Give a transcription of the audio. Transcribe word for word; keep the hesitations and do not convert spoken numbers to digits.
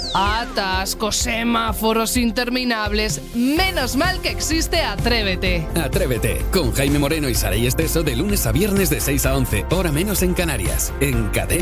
Atascos, semáforos interminables. Menos mal que existe Atrévete. Atrévete, con Jaime Moreno y Saray Esteso de lunes a viernes de seis a once, hora menos en Canarias, en Cadena.